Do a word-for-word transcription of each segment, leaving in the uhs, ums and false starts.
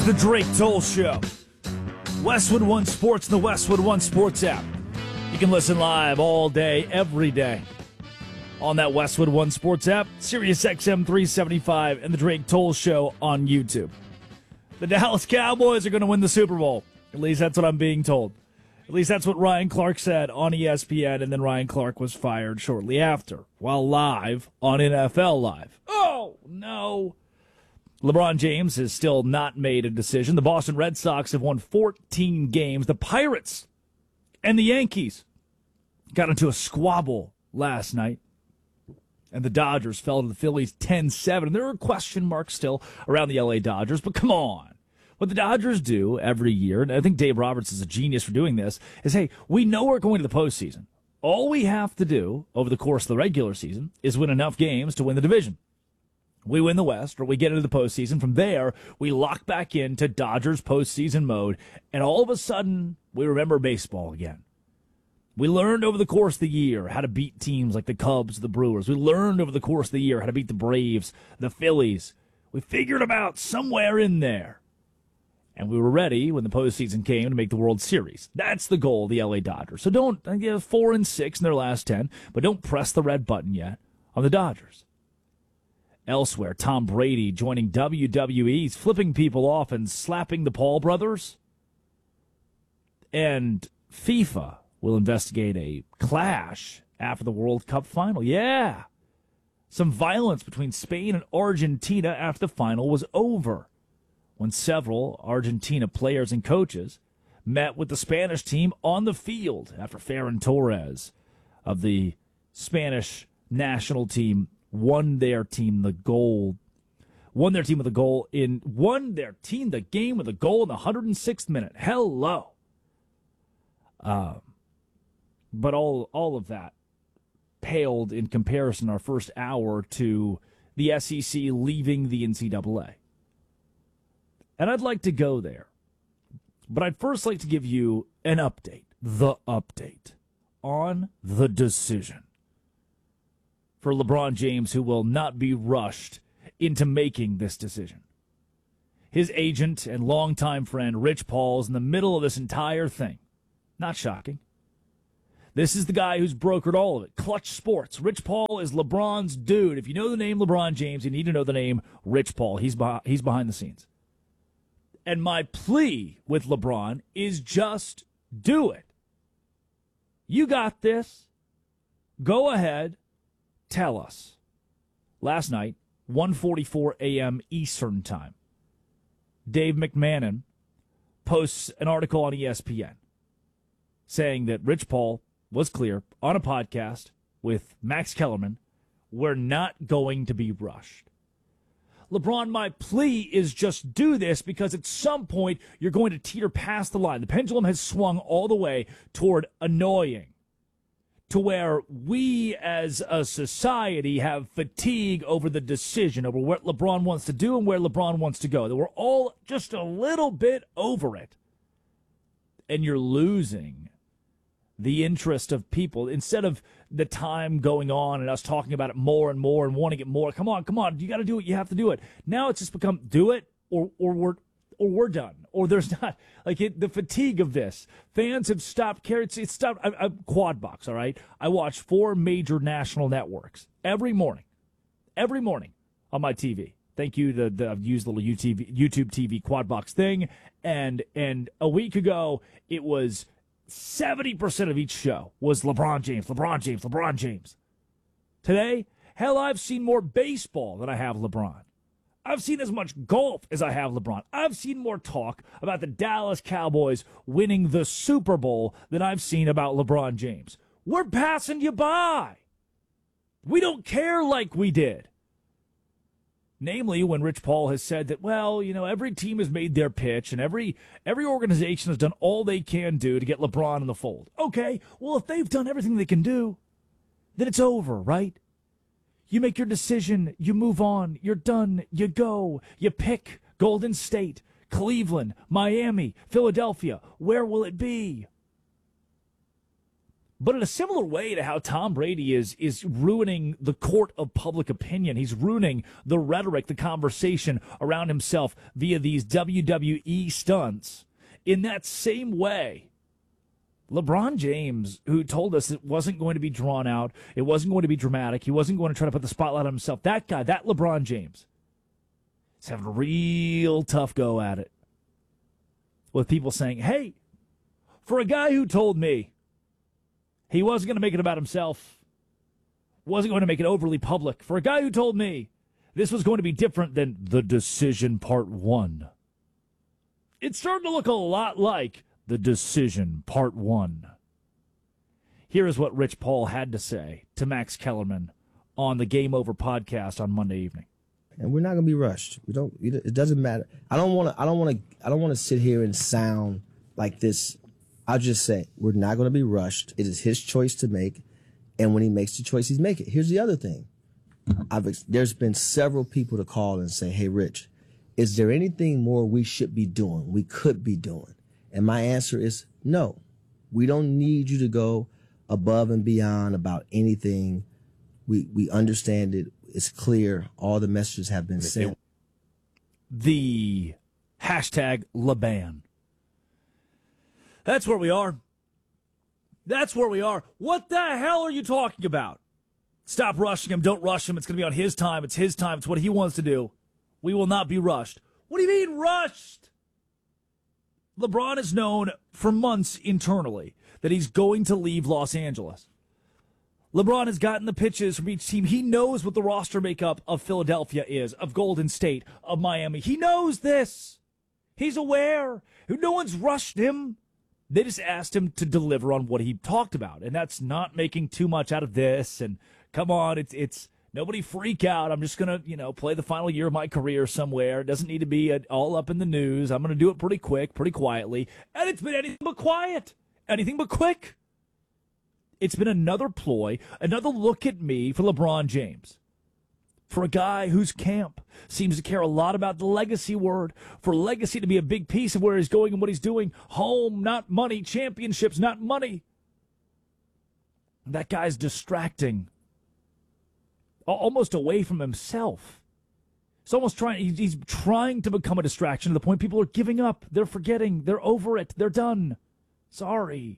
is the Drake Toll Show. Westwood One Sports and the Westwood One Sports app. You can listen live all day, every day on that Westwood One Sports app, Sirius X M three seventy-five, and the Drake Toll Show on YouTube. The Dallas Cowboys are going to win the Super Bowl. At least that's what I'm being told. At least that's what Ryan Clark said on E S P N, and then Ryan Clark was fired shortly after, while live on N F L Live. Oh, no. LeBron James has still not made a decision. The Boston Red Sox have won fourteen games. The Pirates and the Yankees got into a squabble last night, and the Dodgers fell to the Phillies ten seven. There are question marks still around the L A Dodgers, but come on. What the Dodgers do every year, and I think Dave Roberts is a genius for doing this, is, hey, we know we're going to the postseason. All we have to do over the course of the regular season is win enough games to win the division. We win the West, or we get into the postseason. From there, we lock back into Dodgers postseason mode, and all of a sudden, we remember baseball again. We learned over the course of the year how to beat teams like the Cubs, the Brewers. We learned over the course of the year how to beat the Braves, the Phillies. We figured them out somewhere in there. And we were ready when the postseason came to make the World Series. That's the goal of the L A Dodgers. So don't give four and six in their last ten, but don't press the red button yet on the Dodgers. Elsewhere, Tom Brady joining W W E. He's flipping people off and slapping the Paul brothers. And FIFA will investigate a clash after the World Cup final. Yeah. Some violence between Spain and Argentina after the final was over, when several Argentina players and coaches met with the Spanish team on the field after Ferran Torres of the Spanish national team won their team the goal, won their team with a goal in, won their team the game with a goal in the one hundred sixth minute. Hello. Um, but all, all of that paled in comparison our first hour to the S E C leaving the N C double A. And I'd like to go there. But I'd first like to give you an update, the update, on the decision for LeBron James, who will not be rushed into making this decision. His agent and longtime friend, Rich Paul, is in the middle of this entire thing. Not shocking. This is the guy who's brokered all of it. Clutch Sports. Rich Paul is LeBron's dude. If you know the name LeBron James, you need to know the name Rich Paul. He's behind, he's behind the scenes. And my plea with LeBron is just do it. You got this. Go ahead. Tell us. Last night, one forty-four a.m. Eastern Time, Dave McMahon posts an article on E S P N saying that Rich Paul was clear on a podcast with Max Kellerman, we're not going to be rushed. LeBron, my plea is just do this, because at some point you're going to teeter past the line. The pendulum has swung all the way toward annoying, to where we as a society have fatigue over the decision, over what LeBron wants to do and where LeBron wants to go. That we're all just a little bit over it. And you're losing the interest of people. Instead of the time going on and us talking about it more and more and wanting it more, come on, come on, you got to do it, you have to do it. Now it's just become do it or or we're or we're done, or there's not, like, it, the fatigue of this. Fans have stopped caring. It's, it's stopped. I, I, Quad Box, all right? I watch four major national networks every morning, every morning on my T V. Thank you to the I've used the little YouTube, YouTube T V Quad Box thing, and and a week ago it was seventy percent of each show was LeBron James, LeBron James, LeBron James. Today, hell, I've seen more baseball than I have LeBron. I've seen as much golf as I have LeBron. I've seen more talk about the Dallas Cowboys winning the Super Bowl than I've seen about LeBron James. We're passing you by. We don't care like we did. Namely, when Rich Paul has said that, well, you know, every team has made their pitch and every every organization has done all they can do to get LeBron in the fold. Okay, well, if they've done everything they can do, then it's over, right? You make your decision, you move on, you're done, you go, you pick Golden State, Cleveland, Miami, Philadelphia. Where will it be? But in a similar way to how Tom Brady is is ruining the court of public opinion, he's ruining the rhetoric, the conversation around himself via these W W E stunts. In that same way, LeBron James, who told us it wasn't going to be drawn out, it wasn't going to be dramatic, he wasn't going to try to put the spotlight on himself, that guy, that LeBron James, is having a real tough go at it. With people saying, hey, for a guy who told me he wasn't going to make it about himself, wasn't going to make it overly public, for a guy who told me this was going to be different than The Decision Part one, it's starting to look a lot like The Decision Part one. Here is what Rich Paul had to say to Max Kellerman on the Game Over podcast on Monday evening. And we're not going to be rushed. We don't. It doesn't matter. I don't want to. I don't want to. I don't want to sit here and sound like this. I'll just say we're not going to be rushed. It is his choice to make, and when he makes the choice, he's make it. Here's the other thing. I've there's been several people to call and say, "Hey, Rich, is there anything more we should be doing? We could be doing?" And my answer is no. We don't need you to go above and beyond about anything. We we understand it. It's clear. All the messages have been sent. The hashtag LeBan. That's where we are. That's where we are. What the hell are you talking about? Stop rushing him. Don't rush him. It's going to be on his time. It's his time. It's what he wants to do. We will not be rushed. What do you mean rushed? LeBron is known for months internally that he's going to leave Los Angeles. LeBron has gotten the pitches from each team. He knows what the roster makeup of Philadelphia is, of Golden State, of Miami. He knows this. He's aware. No one's rushed him. They just asked him to deliver on what he talked about, and that's not making too much out of this. And come on, it's it's nobody freak out. I'm just gonna you know play the final year of my career somewhere. It doesn't need to be all up in the news. I'm gonna do it pretty quick, pretty quietly, and it's been anything but quiet, anything but quick. It's been another ploy, another look at me for LeBron James. For a guy whose camp seems to care a lot about the legacy word, for legacy to be a big piece of where he's going and what he's doing. Home, not money. Championships, not money. That guy's distracting. Almost away from himself. He's almost trying, he's trying to become a distraction to the point people are giving up. They're forgetting. They're over it. They're done. Sorry.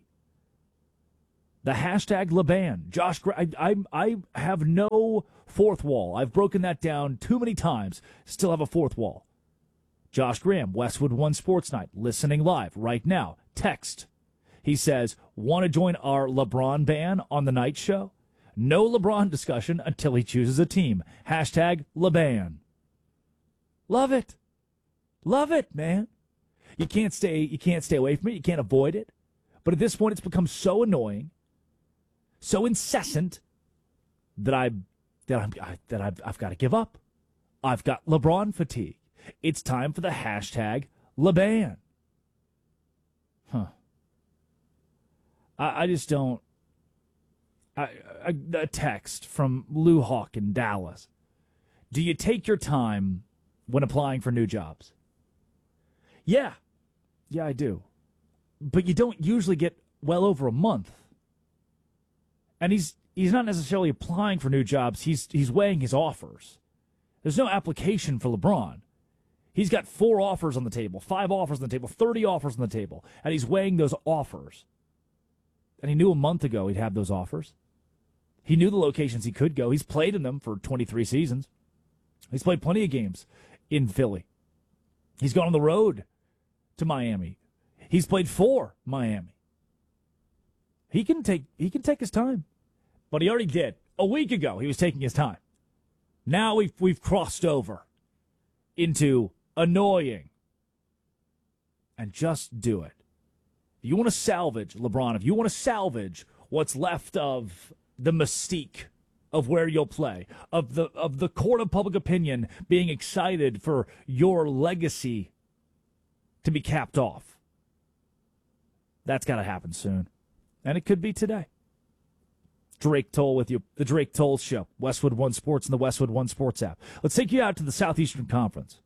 The hashtag LeBan. Josh, I, I, I have no fourth wall. I've broken that down too many times. Still have a fourth wall. Josh Graham, Westwood One Sports Night, listening live right now. Text. He says, want to join our LeBron ban on the night show? No LeBron discussion until he chooses a team. Hashtag LeBan. Love it. Love it, man. You can't stay, you can't stay away from it. You can't avoid it. But at this point, it's become so annoying, so incessant that I that I'm I, that I've I've got to give up. I've got LeBron fatigue. It's time for the hashtag LeBan. Huh. I, I just don't. I, I, a text from Lou Hawk in Dallas. Do you take your time when applying for new jobs? Yeah. Yeah, I do. But you don't usually get well over a month. And he's he's not necessarily applying for new jobs. He's he's weighing his offers. There's no application for LeBron. He's got four offers on the table, five offers on the table, thirty offers on the table, and he's weighing those offers. And he knew a month ago he'd have those offers. He knew the locations he could go. He's played in them for twenty-three seasons. He's played plenty of games in Philly. He's gone on the road to Miami. He's played for Miami. He can take he can take his time. But he already did. A week ago, he was taking his time. Now we've we've crossed over into annoying. And just do it. If you want to salvage, LeBron, if you want to salvage what's left of the mystique of where you'll play, of the of the court of public opinion being excited for your legacy to be capped off, that's got to happen soon. And it could be today. Drake Toll with you. The Drake Toll Show. Westwood One Sports and the Westwood One Sports app. Let's take you out to the Southeastern Conference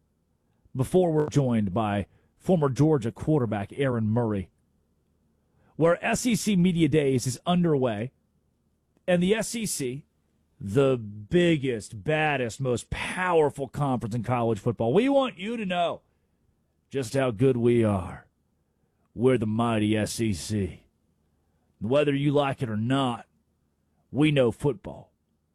before we're joined by former Georgia quarterback Aaron Murray. where S E C Media Days is underway, and the S E C, the biggest, baddest, most powerful conference in college football, we want you to know just how good we are. We're the mighty S E C. Whether you like it or not, we know football.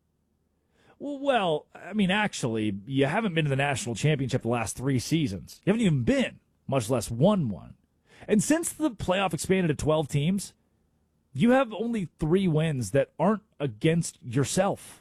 Well, I mean, actually, you haven't been to the national championship the last three seasons. You haven't even been, much less won one. And since the playoff expanded to twelve teams, you have only three wins that aren't against yourself.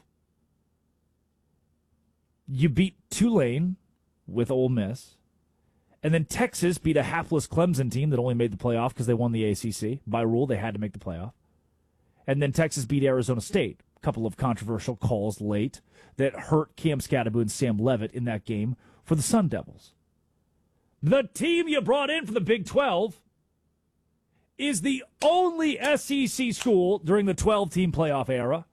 You beat Tulane with Ole Miss, and then Texas beat a hapless Clemson team that only made the playoff because they won the A C C. By rule, they had to make the playoff. And then Texas beat Arizona State. A couple of controversial calls late that hurt Cam Scatterbo and Sam Levitt in that game for the Sun Devils. The team you brought in for the Big twelve is the only S E C school during the twelve-team playoff era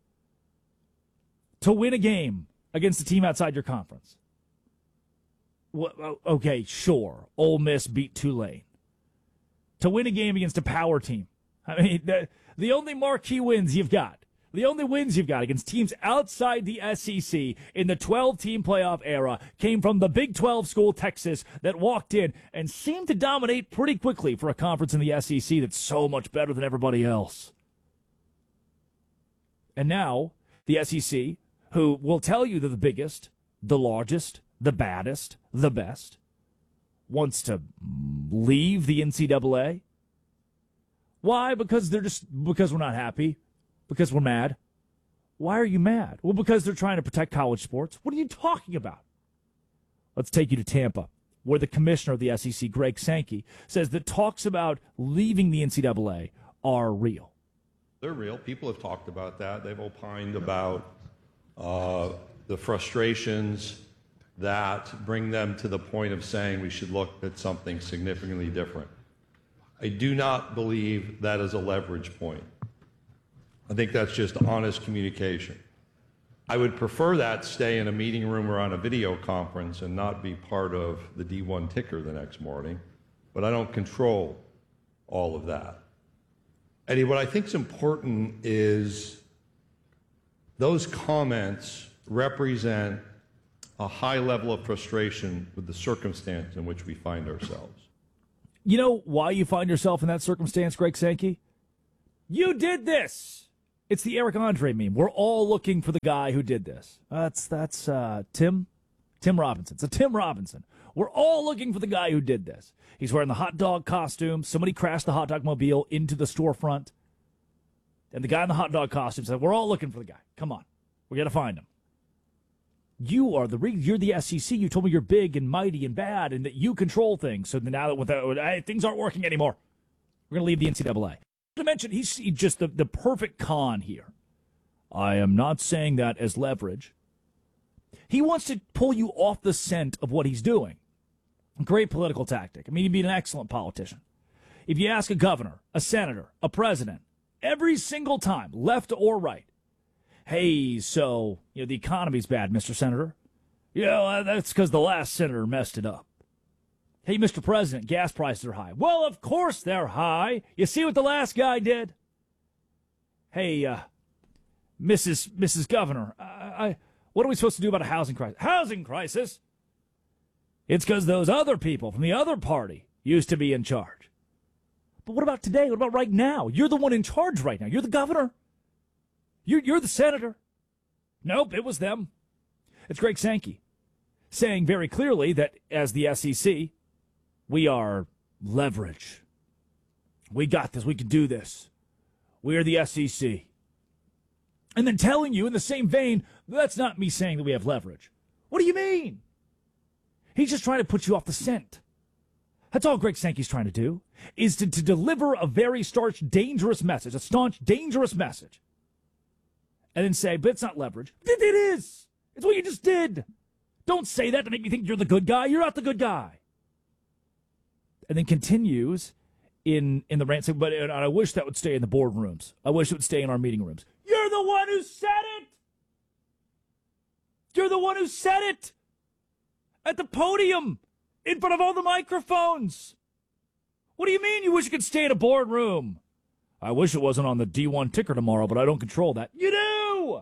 to win a game against a team outside your conference. Well, okay, sure. Ole Miss beat Tulane. To win a game against a power team. I mean, the, the only marquee wins you've got, the only wins you've got against teams outside the S E C in the twelve-team playoff era came from the Big twelve school, Texas, that walked in and seemed to dominate pretty quickly for a conference in the S E C that's so much better than everybody else. And now, the S E C, who will tell you they're the biggest, the largest, the baddest, the best, wants to leave the N C double A. Why? Because they're just because we're not happy. Because we're mad. Why are you mad? Well, because they're trying to protect college sports. What are you talking about? Let's take you to Tampa, where the commissioner of the S E C, Greg Sankey, says that talks about leaving the N C double A are real. They're real. People have talked about that. They've opined about uh, the frustrations that bring them to the point of saying we should look at something significantly different. I do not believe that is a leverage point. I think that's just honest communication. I would prefer that stay in a meeting room or on a video conference and not be part of the D one ticker the next morning, but I don't control all of that. Eddie, what I think is important is those comments represent a high level of frustration with the circumstance in which we find ourselves. You know why you find yourself in that circumstance, Greg Sankey? You did this. It's the Eric Andre meme. We're all looking for the guy who did this. That's that's uh, Tim, Tim Robinson. It's a Tim Robinson. We're all looking for the guy who did this. He's wearing the hot dog costume. Somebody crashed the hot dog mobile into the storefront, and the guy in the hot dog costume said, "We're all looking for the guy. Come on, we got to find him." You are the re- you're the S E C. You told me you're big and mighty and bad, and that you control things. So now that with the, hey, things aren't working anymore, we're going to leave the N C double A. To mention, he's just the, the perfect con here. I am not saying that as leverage. He wants to pull you off the scent of what he's doing. Great political tactic. I mean, he'd be an excellent politician. If you ask a governor, a senator, a president, every single time, left or right, hey, so, you know, the economy's bad, Mister Senator. You know, that's because the last senator messed it up. Hey, Mister President, gas prices are high. Well, of course they're high. You see what the last guy did? Hey, uh, Missus Missus Governor, I, I, what are we supposed to do about a housing crisis? Housing crisis? It's because those other people from the other party used to be in charge. But what about today? What about right now? You're the one in charge right now. You're the governor. You're, you're the senator. Nope, it was them. It's Greg Sankey saying very clearly that as the S E C, we are leverage. We got this. We can do this. We are the S E C. And then telling you in the same vein, that's not me saying that we have leverage. What do you mean? He's just trying to put you off the scent. That's all Greg Sankey's trying to do, is to, to deliver a very starch, dangerous message, a staunch, dangerous message. And then say, but it's not leverage. It, it is. It's what you just did. Don't say that to make me think you're the good guy. You're not the good guy. And then continues in, in the rant, saying, but and I wish that would stay in the boardrooms. I wish it would stay in our meeting rooms. You're the one who said it. You're the one who said it. At the podium, in front of all the microphones. What do you mean you wish you could stay in a boardroom? I wish it wasn't on the D one ticker tomorrow, but I don't control that. You do!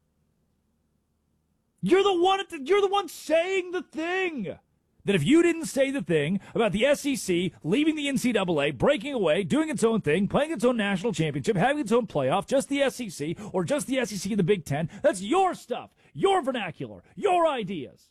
You're the one, you're the one saying the thing. That if you didn't say the thing about the S E C leaving the N C double A, breaking away, doing its own thing, playing its own national championship, having its own playoff, just the S E C, or just the S E C and the Big Ten, that's your stuff, your vernacular, your ideas.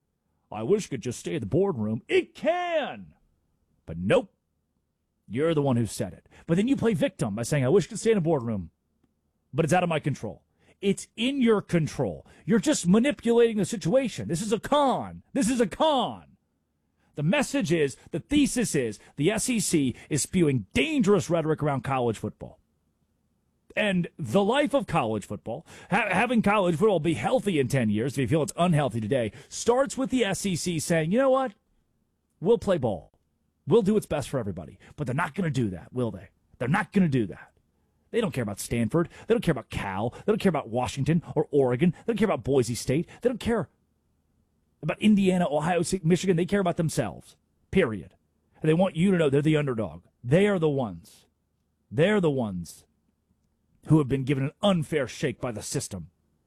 I wish it could just stay in the boardroom. It can. But nope. You're the one who said it. But then you play victim by saying, I wish it could stay in a boardroom, but it's out of my control. It's in your control. You're just manipulating the situation. This is a con. This is a con. The message is, the thesis is, the S E C is spewing dangerous rhetoric around college football. And the life of college football, ha- having college football be healthy in ten years, if you feel it's unhealthy today, starts with the S E C saying, you know what? We'll play ball. We'll do what's best for everybody. But they're not going to do that, will they? They're not going to do that. They don't care about Stanford. They don't care about Cal. They don't care about Washington or Oregon. They don't care about Boise State. They don't care about Indiana, Ohio State, Michigan. They care about themselves, period. And they want you to know they're the underdog. They are the ones. They're the ones who have been given an unfair shake by the system.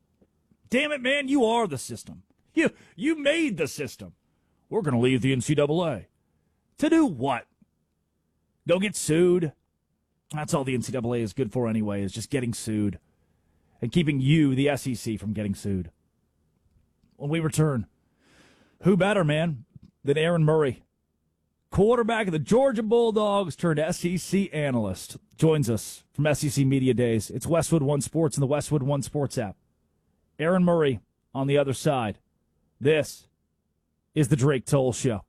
Damn it, man, you are the system. You, you made the system. We're going to leave the N C double A. To do what? Go get sued? That's all the N C double A is good for anyway, is just getting sued. And keeping you, the S E C, from getting sued. When we return, who better, man, than Aaron Murray, quarterback of the Georgia Bulldogs turned S E C analyst, joins us from S E C Media Days. It's Westwood One Sports and the Westwood One Sports app. Aaron Murray on the other side. This is the Drake Toll Show.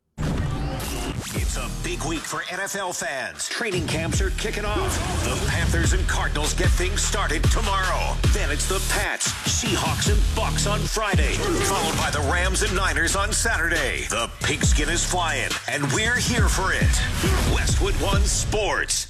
It's a big week for N F L fans. Training camps are kicking off. The Panthers and Cardinals get things started tomorrow. Then it's the Pats, Seahawks, and Bucks on Friday, followed by the Rams and Niners on Saturday. The pigskin is flying, and we're here for it. Westwood One Sports.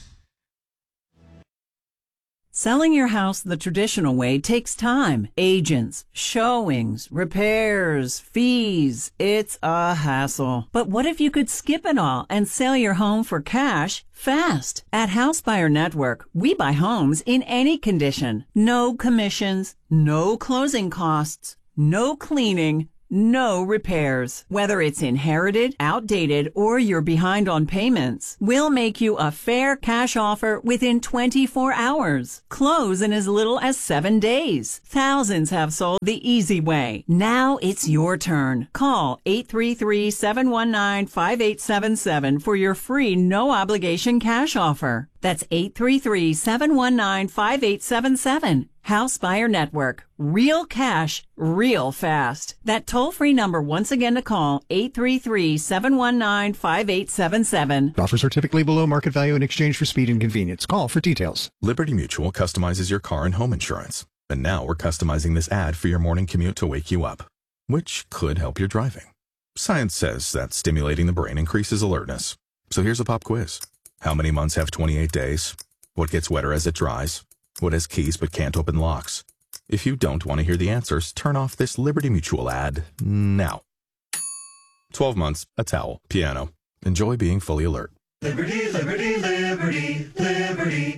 Selling your house the traditional way takes time. Agents, showings, repairs, fees. It's a hassle. But what if you could skip it all and sell your home for cash fast? At House Buyer Network, we buy homes in any condition. No commissions, no closing costs, no cleaning, no repairs. Whether it's inherited, outdated, or you're behind on payments, we'll make you a fair cash offer within twenty-four hours. Close in as little as seven days. Thousands have sold the easy way. Now it's your turn. Call eight three three, seven one nine, five eight seven seven for your free no-obligation cash offer. That's eight three three, seven one nine, five eight seven seven. House Buyer Network. Real cash, real fast. That toll-free number once again to call, eight three three, seven one nine, five eight seven seven. Offers are typically below market value in exchange for speed and convenience. Call for details. Liberty Mutual customizes your car and home insurance. And now we're customizing this ad for your morning commute to wake you up, which could help your driving. Science says that stimulating the brain increases alertness. So here's a pop quiz. How many months have twenty-eight days? What gets wetter as it dries? What has keys but can't open locks? If you don't want to hear the answers, turn off this Liberty Mutual ad now. twelve months, a towel, piano. Enjoy being fully alert. Liberty, liberty, liberty, liberty.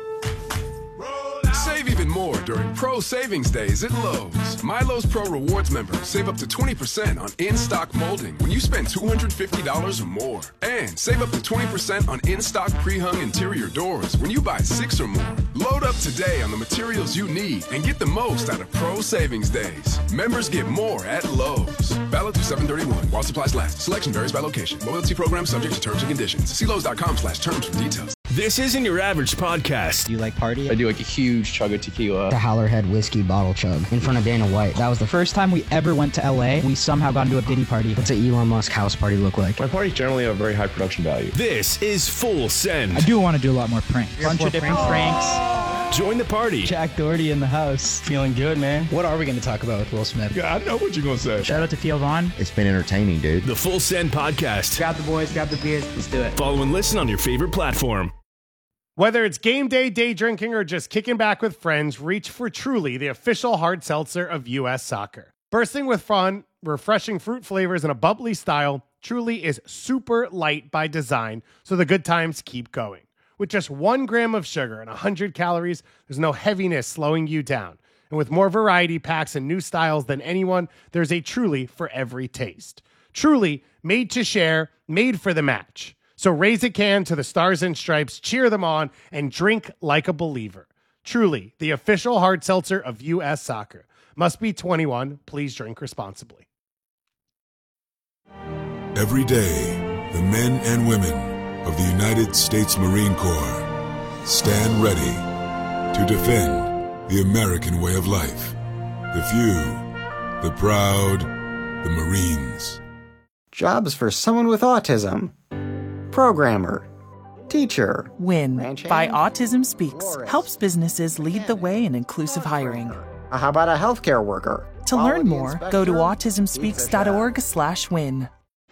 Save even more during Pro Savings Days at Lowe's. Milo's Pro Rewards members save up to twenty percent on in-stock molding when you spend two hundred fifty dollars or more. And save up to twenty percent on in-stock pre-hung interior doors when you buy six or more. Load up today on the materials you need and get the most out of Pro Savings Days. Members get more at Lowe's. Valid through seven thirty-one while supplies last. Selection varies by location. Loyalty program subject to terms and conditions. See Lowe's.com slash terms for details. This isn't your average podcast. Do you like party? I do like a huge chug of tequila. The Howlerhead whiskey bottle chug in front of Dana White. That was the first time we ever went to L A. We somehow got into a Diddy party. What's an Elon Musk house party look like? My parties generally have very high production value. This is Full Send. I do want to do a lot more pranks. A bunch of different pranks. pranks. Join the party. Jack Doherty in the house. Feeling good, man. What are we going to talk about with Will Smith? Yeah, I know what you're going to say. Shout out to Theo Vaughn. It's been entertaining, dude. The Full Send podcast. Grab the boys, grab the beers. Let's do it. Follow and listen on your favorite platform. Whether it's game day, day drinking, or just kicking back with friends, reach for Truly, the official hard seltzer of U S Soccer. Bursting with fun, refreshing fruit flavors, and a bubbly style, Truly is super light by design, so the good times keep going. With just one gram of sugar and one hundred calories, there's no heaviness slowing you down. And with more variety packs and new styles than anyone, there's a Truly for every taste. Truly, made to share, made for the match. So raise a can to the Stars and Stripes, cheer them on, and drink like a believer. Truly, the official hard seltzer of U S Soccer. Must be twenty-one. Please drink responsibly. Every day, the men and women of the United States Marine Corps stand ready to defend the American way of life. The few, the proud, the Marines. Jobs for someone with autism. Programmer. Teacher. WIN by Autism Speaks helps businesses lead the way in inclusive hiring. How about a healthcare worker? To learn more, go to autism speaks dot org slash win.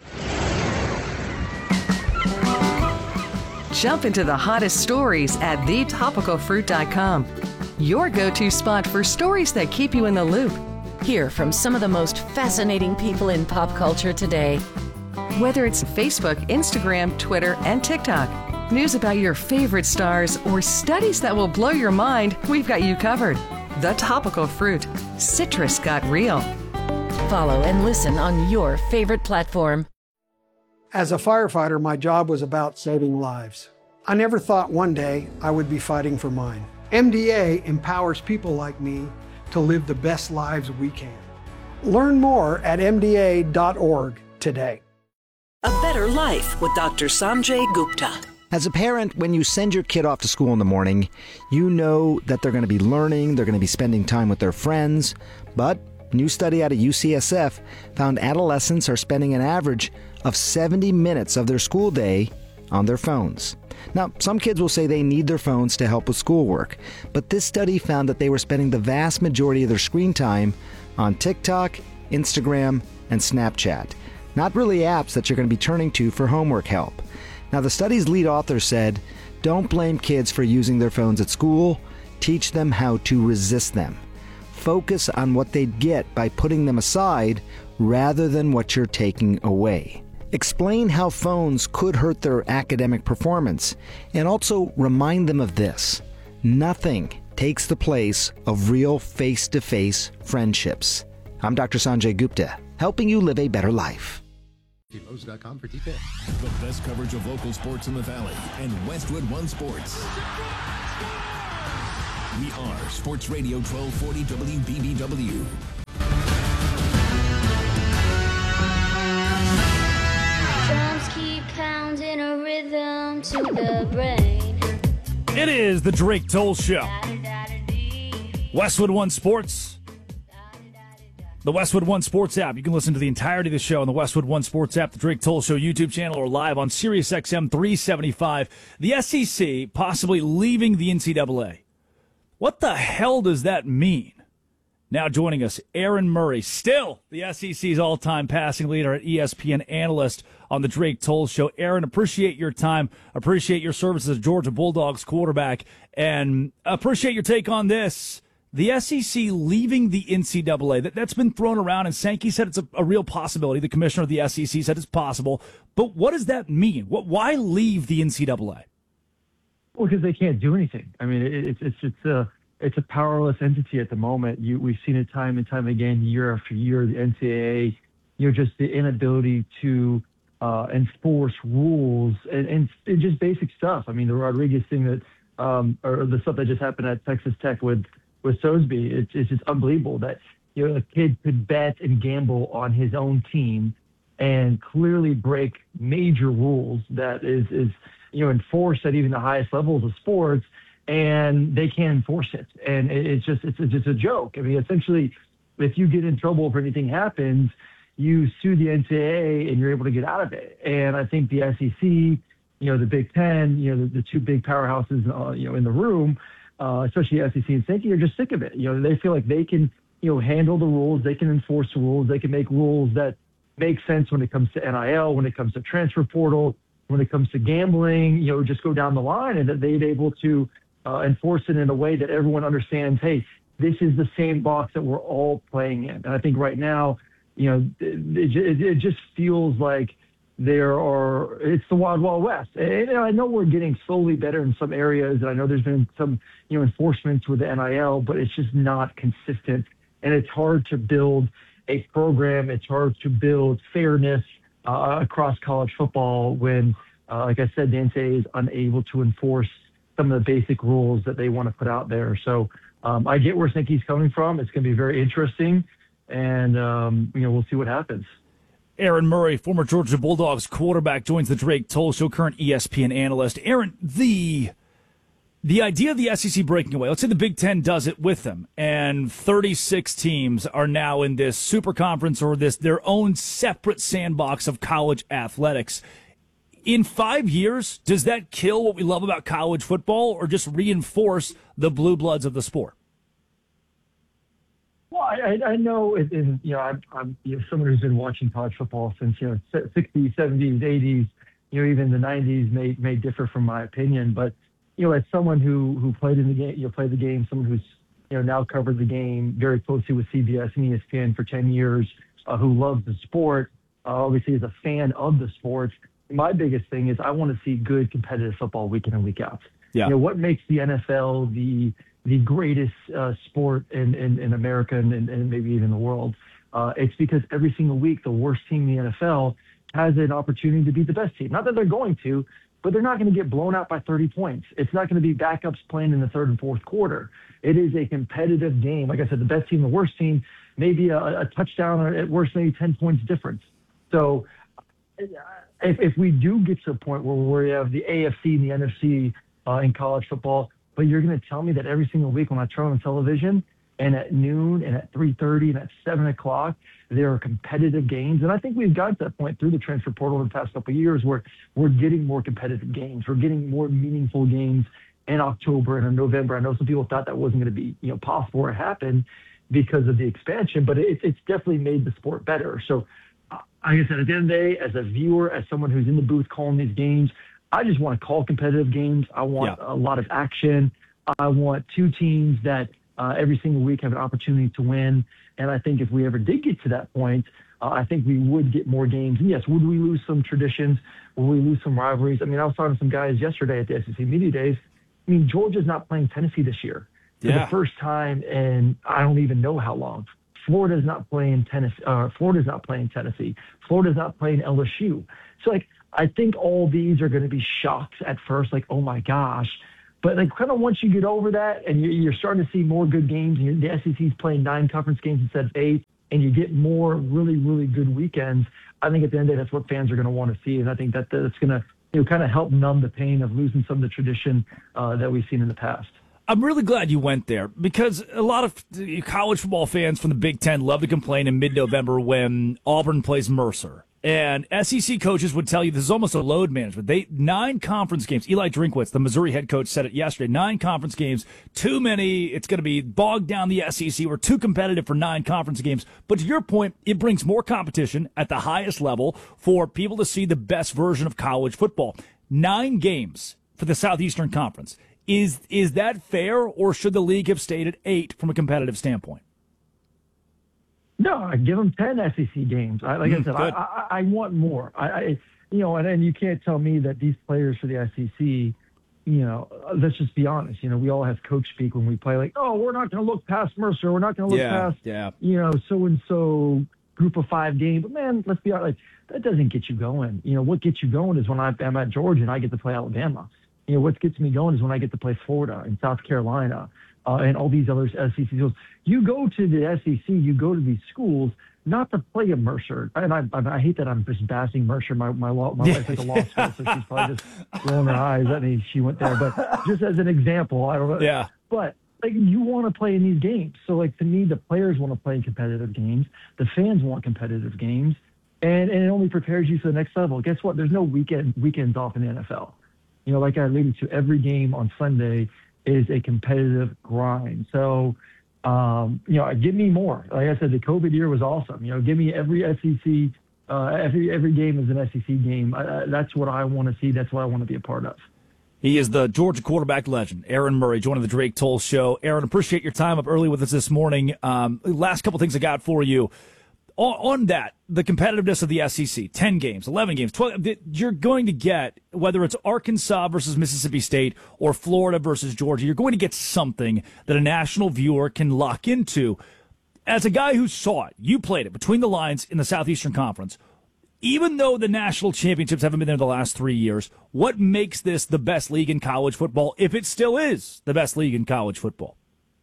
Jump into the hottest stories at the topical fruit dot com. Your go-to spot for stories that keep you in the loop. Hear from some of the most fascinating people in pop culture today. Whether it's Facebook, Instagram, Twitter, and TikTok, news about your favorite stars, or studies that will blow your mind, we've got you covered. The Topical Fruit. Citrus got real. Follow and listen on your favorite platform. As a firefighter, my job was about saving lives. I never thought one day I would be fighting for mine. M D A empowers people like me to live the best lives we can. Learn more at M D A dot org today. A Better Life with Doctor Sanjay Gupta. As a parent, when you send your kid off to school in the morning, you know that they're going to be learning, they're going to be spending time with their friends. But a new study out of U C S F found adolescents are spending an average of seventy minutes of their school day on their phones. Now, some kids will say they need their phones to help with schoolwork, but this study found that they were spending the vast majority of their screen time on TikTok, Instagram, and Snapchat. Not really apps that you're going to be turning to for homework help. Now, the study's lead author said, don't blame kids for using their phones at school. Teach them how to resist them. Focus on what they'd get by putting them aside rather than what you're taking away. Explain how phones could hurt their academic performance, and also remind them of this. Nothing takes the place of real face-to-face friendships. I'm Doctor Sanjay Gupta, helping you live a better life. Lowe's dot com for details. The best coverage of local sports in the Valley and Westwood One Sports. We are Sports Radio twelve forty W B B W. Drums keep pounding a rhythm to the brain. It is the Drake Toll Show. Westwood One Sports. The Westwood One Sports app. You can listen to the entirety of the show on the Westwood One Sports app, the Drake Toll Show YouTube channel, or live on Sirius X M three seventy-five. The S E C possibly leaving the N C double A. What the hell does that mean? Now joining us, Aaron Murray, still the S E C's all-time passing leader at E S P N analyst on the Drake Toll Show. Aaron, appreciate your time, appreciate your service as a Georgia Bulldogs quarterback, and appreciate your take on this. The S E C leaving the N C double A, that, that's been thrown around, and Sankey said it's a, a real possibility. The commissioner of the S E C said it's possible. But what does that mean? What, why leave the N C double A? Well, because they can't do anything. I mean, it, it's it's it's a it's a powerless entity at the moment. You, we've seen it time and time again, year after year. The N C double A, you know, just the inability to uh, enforce rules and, and, and just basic stuff. I mean, the Rodriguez thing that, um, or the stuff that just happened at Texas Tech with with Sosby, it's, it's just unbelievable that, you know, a kid could bet and gamble on his own team and clearly break major rules that is, is you know, enforced at even the highest levels of sports, and they can't enforce it. And it, it's just, it's, it's just a joke. I mean, essentially, if you get in trouble, if anything happens, you sue the N C double A and you're able to get out of it. And I think the S E C, you know, the Big Ten, you know, the, the two big powerhouses, uh, you know, in the room, Uh, especially S E C and Sankey, are just sick of it. You know, they feel like they can, you know, handle the rules, they can enforce the rules, they can make rules that make sense when it comes to N I L, when it comes to transfer portal, when it comes to gambling, you know, just go down the line, and that they're able to uh, enforce it in a way that everyone understands, hey, this is the same box that we're all playing in. And I think right now, you know, it, it, it just feels like there are, it's the Wild Wild West. And, and I know we're getting slowly better in some areas, and I know there's been some, you know, enforcements with the N I L, but it's just not consistent. And it's hard to build a program. It's hard to build fairness uh, across college football when, uh, like I said, the N C double A is unable to enforce some of the basic rules that they want to put out there. So um, I get where Snicky's coming from. It's going to be very interesting, and um, you know, we'll see what happens. Aaron Murray, former Georgia Bulldogs quarterback, joins the Drake Toll Show, current E S P N analyst. Aaron, the the idea of the S E C breaking away, let's say the Big Ten does it with them, and thirty-six teams are now in this super conference or this their own separate sandbox of college athletics. In five years, does that kill what we love about college football or just reinforce the blue bloods of the sport? Well, I, I know, it, and, you know, I'm, I'm you know, someone who's been watching college football since, you know, sixties, seventies, eighties, you know, even the nineties may may differ from my opinion. But, you know, as someone who who played in the game, you know, played the game, someone who's, you know, now covered the game very closely with C B S and E S P N for ten years, uh, who loves the sport, uh, obviously is a fan of the sport. My biggest thing is I want to see good competitive football week in and week out. Yeah. You know, what makes the N F L the the greatest uh, sport in, in, in America and, and maybe even the world? Uh, it's because every single week the worst team in the N F L has an opportunity to beat the best team. Not that they're going to, but they're not going to get blown out by thirty points. It's not going to be backups playing in the third and fourth quarter. It is a competitive game. Like I said, the best team, the worst team, maybe a, a touchdown or at worst maybe ten points difference. So if, if we do get to a point where we have the A F C and the N F C uh, in college football, but you're going to tell me that every single week when I turn on television and at noon and at three thirty and at seven o'clock, there are competitive games. And I think we've gotten to that point through the transfer portal in the past couple of years where we're getting more competitive games. We're getting more meaningful games in October and in November. I know some people thought that wasn't going to be, you know, possible or happen because of the expansion, but it, it's definitely made the sport better. So, like I said, at the end of the day, as a viewer, as someone who's in the booth calling these games, I just want to call competitive games. I want yeah. a lot of action. I want two teams that uh, every single week have an opportunity to win. And I think if we ever did get to that point, uh, I think we would get more games. And yes, would we lose some traditions? Would we lose some rivalries? I mean, I was talking to some guys yesterday at the S E C Media Days. I mean, Georgia's not playing Tennessee this year for yeah. the first time in I don't even know how long. Florida's not playing Tennessee. Uh, Florida's not playing Tennessee. Florida's not playing L S U. So, like, I think all these are going to be shocks at first, like, oh my gosh. But like, kind of once you get over that and you're starting to see more good games, and the S E C's playing nine conference games instead of eight, and you get more really, really good weekends, I think at the end of the day, that's what fans are going to want to see. And I think that that's going to, you know, kind of help numb the pain of losing some of the tradition uh, that we've seen in the past. I'm really glad you went there because a lot of college football fans from the Big Ten love to complain in mid-November when Auburn plays Mercer. And S E C coaches would tell you this is almost a load management. They nine conference games. Eli Drinkwitz, the Missouri head coach, said it yesterday. Nine conference games, too many. It's going to be bogged down the S E C. We're too competitive for nine conference games. But to your point, it brings more competition at the highest level for people to see the best version of college football. Nine games for the Southeastern Conference. Is is that fair, or should the league have stayed at eight from a competitive standpoint? No, I give them ten S E C games. I, like mm, I said, I, I, I want more. I, I you know, and, and you can't tell me that these players for the S E C, you know, let's just be honest. You know, we all have coach speak when we play, like, oh, we're not going to look past Mercer. We're not going to look yeah, past, yeah. you know, so-and-so group of five game. But, man, let's be honest. Like, that doesn't get you going. You know, what gets you going is when I, I'm at Georgia and I get to play Alabama. You know, what gets me going is when I get to play Florida and South Carolina uh, and all these other S E C schools. You go to the S E C, you go to these schools not to play a Mercer. And I, I, I hate that I'm just bashing Mercer. My my, law, my wife's like a law school, so she's probably just rolling her eyes at me. She went there. But just as an example, I don't know. Yeah. But, like, you want to play in these games. So, like, to me, the players want to play in competitive games. The fans want competitive games. And, and it only prepares you for the next level. Guess what? There's no weekend weekends off in the N F L. You know, like I alluded to, every game on Sunday is a competitive grind. So, um, you know, give me more. Like I said, the COVID year was awesome. You know, give me every S E C, uh, every every game is an S E C game. I, I, that's what I want to see. That's what I want to be a part of. He is the Georgia quarterback legend, Aaron Murray, joining the Drake Toll Show. Aaron, appreciate your time up early with us this morning. Um, last couple things I got for you. on, on that, the competitiveness of the S E C, ten games, eleven games, twelve, you're going to get, whether it's Arkansas versus Mississippi State or Florida versus Georgia, you're going to get something that a national viewer can lock into. As a guy who saw it, you played it between the lines in the Southeastern Conference. Even though the national championships haven't been there the last three years, what makes this the best league in college football, if it still is the best league in college football?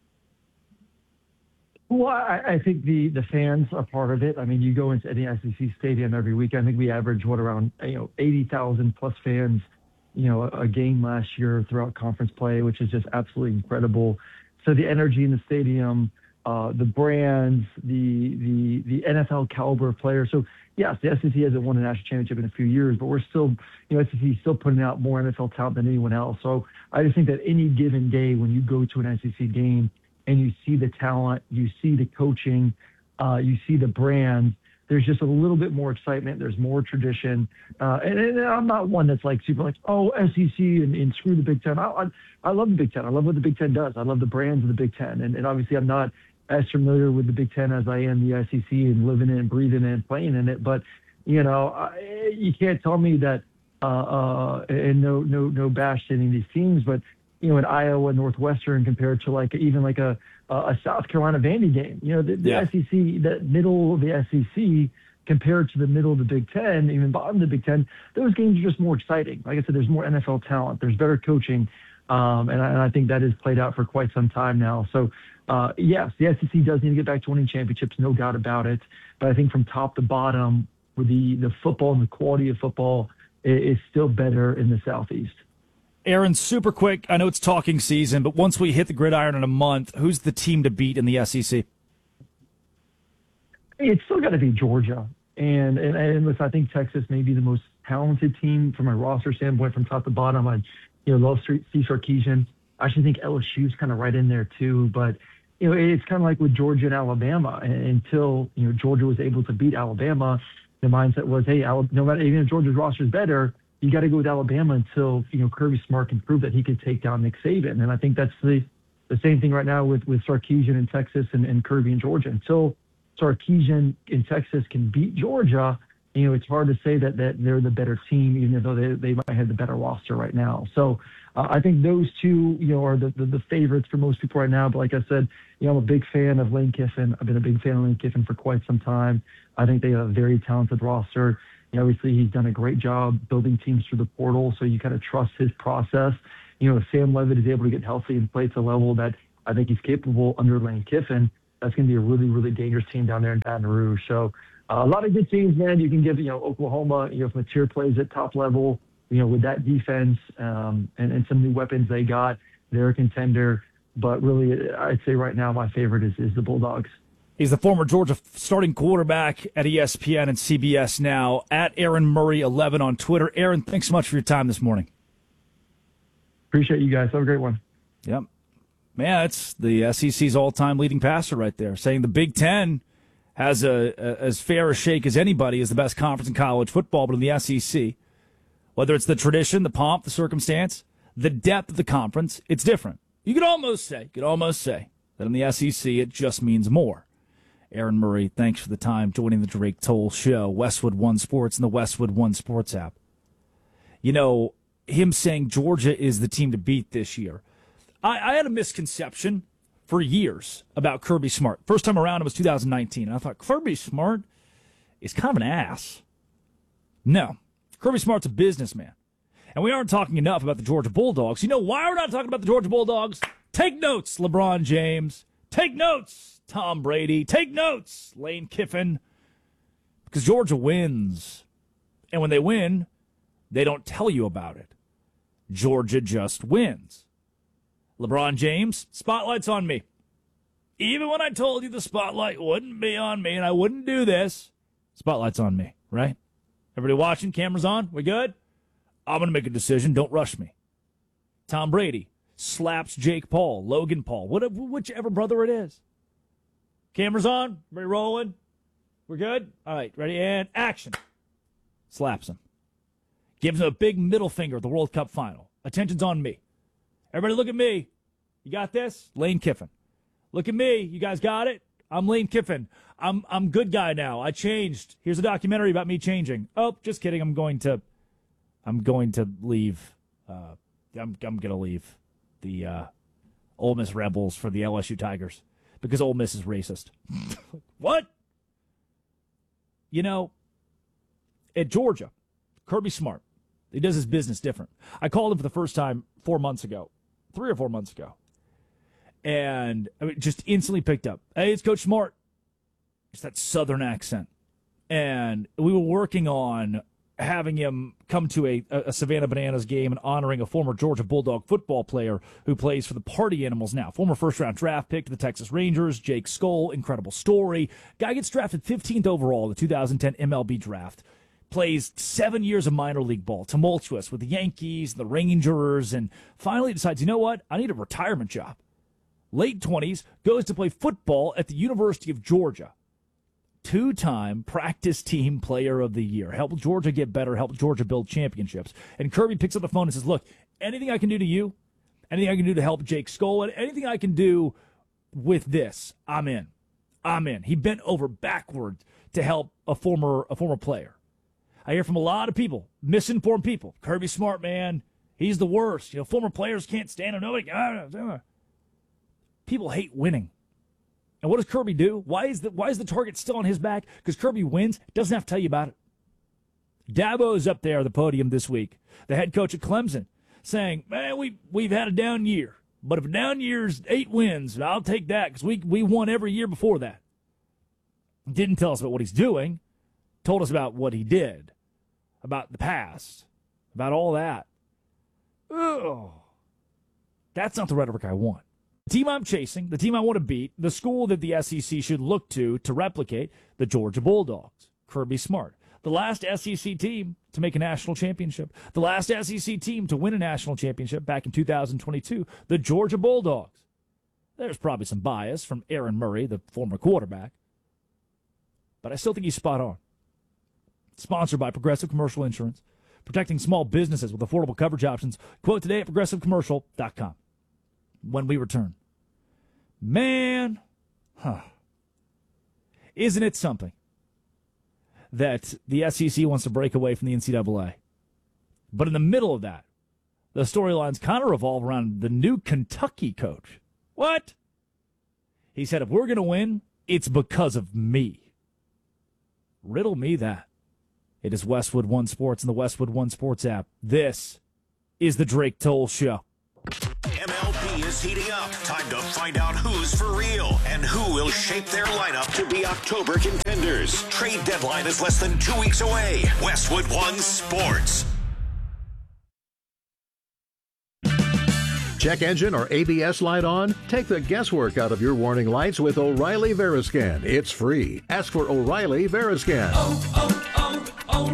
Well, I, I think the, the fans are part of it. I mean, you go into any S E C stadium every week. I think we average, what, around you know eighty thousand plus fans, you know, a, a game last year throughout conference play, which is just absolutely incredible. So the energy in the stadium, uh, the brands, the the the N F L caliber of players. So yes, the S E C hasn't won a national championship in a few years, but we're still, you know, S E C is still putting out more N F L talent than anyone else. So I just think that any given day when you go to an S E C game and you see the talent, you see the coaching, uh, you see the brand, there's just a little bit more excitement. There's more tradition. Uh, and, and I'm not one that's like super like, oh, S E C and, and screw the Big Ten. I, I, I love the Big Ten. I love what the Big Ten does. I love the brands of the Big Ten. And, and obviously I'm not as familiar with the Big Ten as I am the S E C and living in, breathing in, playing in it. But, you know, I, you can't tell me that, uh, uh, and no, no, no bash to any of these teams, but, you know, in Iowa, Northwestern compared to like even like a, a South Carolina Vandy game, you know, the, the yeah. S E C, the middle of the S E C compared to the middle of the Big Ten, even bottom of the Big Ten, those games are just more exciting. Like I said, there's more N F L talent, there's better coaching. Um, and, I, and I think that has played out for quite some time now. So, uh, yes, the S E C does need to get back to winning championships, no doubt about it. But I think from top to bottom, with the, the football and the quality of football is, is still better in the Southeast. Aaron, super quick. I know it's talking season, but once we hit the gridiron in a month, who's the team to beat in the S E C? It's still got to be Georgia. And, and, and listen, I think Texas may be the most talented team from a roster standpoint from top to bottom. I you know, love Steve Sarkisian. I actually think L S U's kind of right in there too. But, you know, it's kind of like with Georgia and Alabama. And until, you know, Georgia was able to beat Alabama, the mindset was, hey, no matter, even if Georgia's roster is better, you got to go with Alabama until, you know, Kirby Smart can prove that he could take down Nick Saban. And I think that's the, the same thing right now with, with Sarkisian in Texas and, and Kirby in Georgia. Until Sarkisian in Texas can beat Georgia, you know, it's hard to say that, that they're the better team, even though they, they might have the better roster right now. So uh, I think those two, you know, are the, the, the favorites for most people right now. But like I said, you know, I'm a big fan of Lane Kiffin. I've been a big fan of Lane Kiffin for quite some time. I think they have a very talented roster. You know, obviously, he's done a great job building teams through the portal, so you kind of trust his process. You know, if Sam Levitt is able to get healthy and play to a level that I think he's capable under Lane Kiffin, that's going to be a really, really dangerous team down there in Baton Rouge. So uh, a lot of good teams, man. You can give, you know, Oklahoma, you know, if Mateer plays at top level, you know, with that defense um, and, and some new weapons they got, they're a contender. But really, I'd say right now my favorite is, is the Bulldogs. He's the former Georgia starting quarterback at E S P N and C B S now, at Aaron Murray eleven on Twitter. Aaron, thanks so much for your time this morning. Appreciate you guys. Have a great one. Yep. Man, it's the S E C's all-time leading passer right there, saying the Big Ten has a, a as fair a shake as anybody as the best conference in college football, but in the S E C, whether it's the tradition, the pomp, the circumstance, the depth of the conference, it's different. You could almost say, you could almost say that in the S E C it just means more. Aaron Murray, thanks for the time joining the Drake Toll Show, Westwood One Sports and the Westwood One Sports app. You know, him saying Georgia is the team to beat this year. I, I had a misconception for years about Kirby Smart. First time around, it was two thousand nineteen, and I thought, Kirby Smart is kind of an ass. No, Kirby Smart's a businessman. And we aren't talking enough about the Georgia Bulldogs. You know why we're not talking about the Georgia Bulldogs? Take notes, LeBron James. Take notes, Tom Brady. Take notes, Lane Kiffin. Because Georgia wins. And when they win, they don't tell you about it. Georgia just wins. LeBron James, spotlight's on me. Even when I told you the spotlight wouldn't be on me and I wouldn't do this, spotlight's on me, right? Everybody watching, cameras on, we good? I'm going to make a decision, don't rush me. Tom Brady slaps Jake Paul, Logan Paul, whatever, whichever brother it is. Cameras on, everybody rolling, we're good? All right, ready, and action. Slaps him. Gives him a big middle finger at the World Cup final. Attention's on me. Everybody look at me. You got this? Lane Kiffin. Look at me. You guys got it? I'm Lane Kiffin. I'm I'm good guy now. I changed. Here's a documentary about me changing. Oh, just kidding. I'm going to I'm going to leave. Uh, I'm I'm gonna leave the uh, Ole Miss Rebels for the L S U Tigers because Ole Miss is racist. What? You know, at Georgia, Kirby Smart, he does his business different. I called him for the first time four months ago, three or four months ago, and I mean, just instantly picked up. Hey, it's Coach Smart. It's that Southern accent, and we were working on having him come to a, a Savannah Bananas game and honoring a former Georgia Bulldog football player who plays for the Party Animals now. Former first-round draft pick to the Texas Rangers, Jake Skoll, incredible story. Guy gets drafted fifteenth overall in the two thousand ten M L B draft. Plays seven years of minor league ball, tumultuous with the Yankees and the Rangers, and finally decides, you know what, I need a retirement job. Late twenties, goes to play football at the University of Georgia. Two-time practice team player of the year. Helped Georgia get better, helped Georgia build championships. And Kirby picks up the phone and says, look, anything I can do to you, anything I can do to help Jake Skoll, anything I can do with this, I'm in. I'm in. He bent over backward to help a former a former player. I hear from a lot of people, misinformed people. Kirby Smart, man, he's the worst. You know, former players can't stand him. Nobody. People hate winning. And what does Kirby do? Why is the why is the target still on his back? Because Kirby wins. Doesn't have to tell you about it. Dabo is up there at the podium this week, the head coach at Clemson, saying, man, we, we've had a down year. But if a down year's eight wins, I'll take that because we, we won every year before that. Didn't tell us about what he's doing. Told us about what he did, about the past, about all that. Oh, that's not the rhetoric I want. The team I'm chasing, the team I want to beat, the school that the S E C should look to to replicate, the Georgia Bulldogs, Kirby Smart. The last S E C team to make a national championship, the last S E C team to win a national championship back in two thousand twenty-two, the Georgia Bulldogs. There's probably some bias from Aaron Murray, the former quarterback, but I still think he's spot on. Sponsored by Progressive Commercial Insurance, protecting small businesses with affordable coverage options. Quote today at progressive commercial dot com. When we return. Man, huh. Isn't it something that the S E C wants to break away from the N C double A? But in the middle of that, the storylines kind of revolve around the new Kentucky coach. What? He said, if we're going to win, it's because of me. Riddle me that. It is Westwood One Sports and the Westwood One Sports app. This is the Drake Toll Show. M L B is heating up. Time to find out who's for real and who will shape their lineup to be October contenders. Trade deadline is less than two weeks away. Westwood One Sports. Check engine or A B S light on? Take the guesswork out of your warning lights with O'Reilly Veriscan. It's free. Ask for O'Reilly Veriscan. Oh,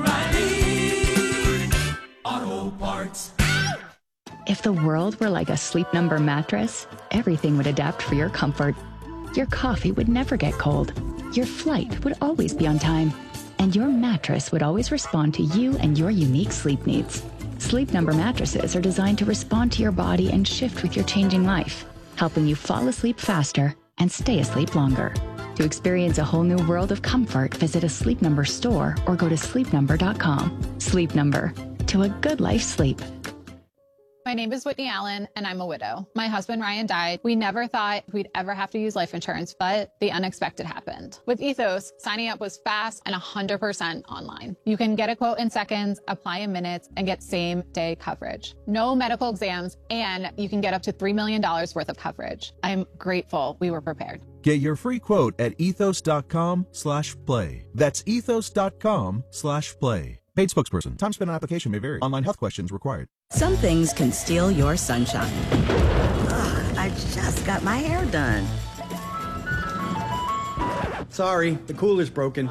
oh, oh, O'Reilly Auto Parts. If the world were like a Sleep Number mattress, everything would adapt for your comfort. Your coffee would never get cold. Your flight would always be on time. And your mattress would always respond to you and your unique sleep needs. Sleep Number mattresses are designed to respond to your body and shift with your changing life, helping you fall asleep faster and stay asleep longer. To experience a whole new world of comfort, visit a Sleep Number store or go to sleep number dot com. Sleep Number. To a good life sleep. My name is Whitney Allen, and I'm a widow. My husband, Ryan, died. We never thought we'd ever have to use life insurance, but the unexpected happened. With Ethos, signing up was fast and one hundred percent online. You can get a quote in seconds, apply in minutes, and get same-day coverage. No medical exams, and you can get up to three million dollars worth of coverage. I'm grateful we were prepared. Get your free quote at ethos.com slash play. That's ethos.com slash play. Paid spokesperson. Time spent on application may vary. Online health questions required. Some things can steal your sunshine. Ugh, I just got my hair done. Sorry, the cooler's broken.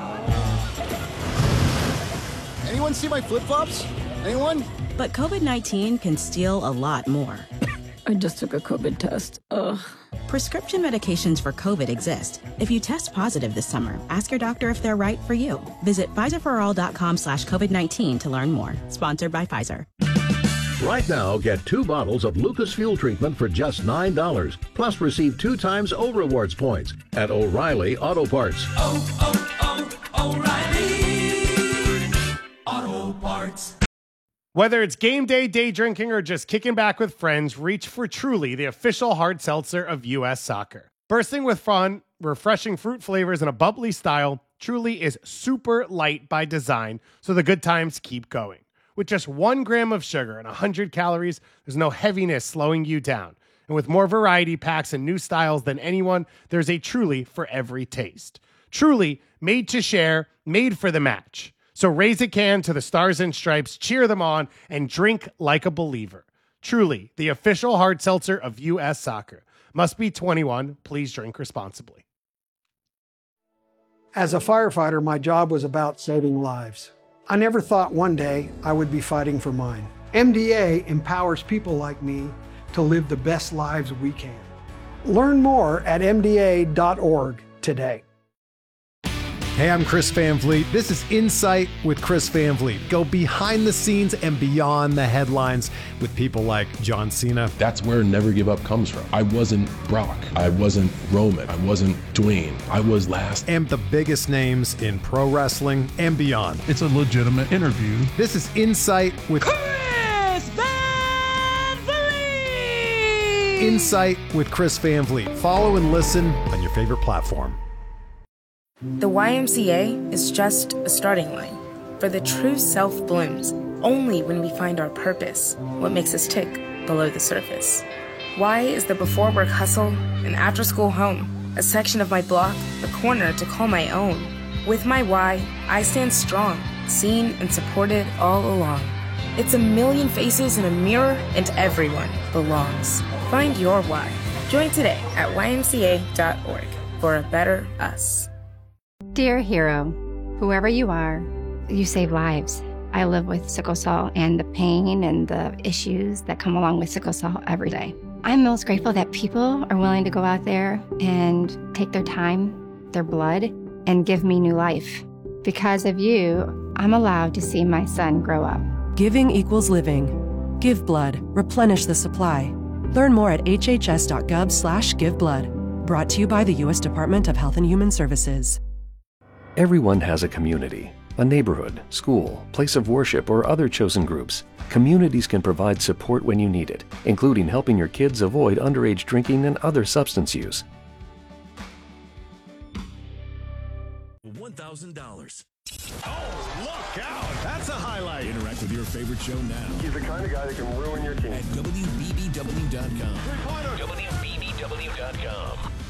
Anyone see my flip-flops? Anyone? But COVID nineteen can steal a lot more. I just took a COVID test. Ugh. Prescription medications for COVID exist. If you test positive this summer, ask your doctor if they're right for you. Visit Pfizer for all dot com slash COVID nineteen to learn more. Sponsored by Pfizer. Right now, get two bottles of Lucas Fuel Treatment for just nine dollars. Plus, receive two times O Rewards points at O'Reilly Auto Parts. Oh, oh, oh, O'Reilly Auto Parts. Whether it's game day, day drinking, or just kicking back with friends, reach for Truly, the official hard seltzer of U S Soccer. Bursting with fun, refreshing fruit flavors, and a bubbly style, Truly is super light by design, so the good times keep going. With just one gram of sugar and one hundred calories, there's no heaviness slowing you down. And with more variety packs and new styles than anyone, there's a Truly for every taste. Truly, made to share, made for the match. So raise a can to the Stars and Stripes, cheer them on, and drink like a believer. Truly, the official hard seltzer of U S Soccer. Must be twenty-one. Please drink responsibly. As a firefighter, my job was about saving lives. I never thought one day I would be fighting for mine. M D A empowers people like me to live the best lives we can. Learn more at M D A dot org today. Hey, I'm Chris Van Vliet. This is Insight with Chris Van Vliet. Go behind the scenes and beyond the headlines with people like John Cena. That's where Never Give Up comes from. I wasn't Brock. I wasn't Roman. I wasn't Dwayne. I was last. And the biggest names in pro wrestling and beyond. It's a legitimate interview. This is Insight with Chris Van Vliet! Insight with Chris Van Vliet. Follow and listen on your favorite platform. The Y M C A is just a starting line, for the true self blooms only when we find our purpose, what makes us tick below the surface. Y is the before work hustle, an after school home, a section of my block, a corner to call my own. With my Y, I stand strong, seen and supported all along. It's a million faces in a mirror, and everyone belongs. Find your Y. Join today at Y M C A dot org for a better us. Dear hero, whoever you are, you save lives. I live with sickle cell and the pain and the issues that come along with sickle cell every day. I'm most grateful that people are willing to go out there and take their time, their blood, and give me new life. Because of you, I'm allowed to see my son grow up. Giving equals living. Give blood. Replenish the supply. Learn more at H H S dot gov slash give blood. Brought to you by the U S Department of Health and Human Services. Everyone has a community, a neighborhood, school, place of worship, or other chosen groups. Communities can provide support when you need it, including helping your kids avoid underage drinking and other substance use. one thousand dollars. Oh, look out! That's a highlight. Interact with your favorite show now. He's the kind of guy that can ruin your team. At W B B W dot com. Three-pointer. W B B W dot com.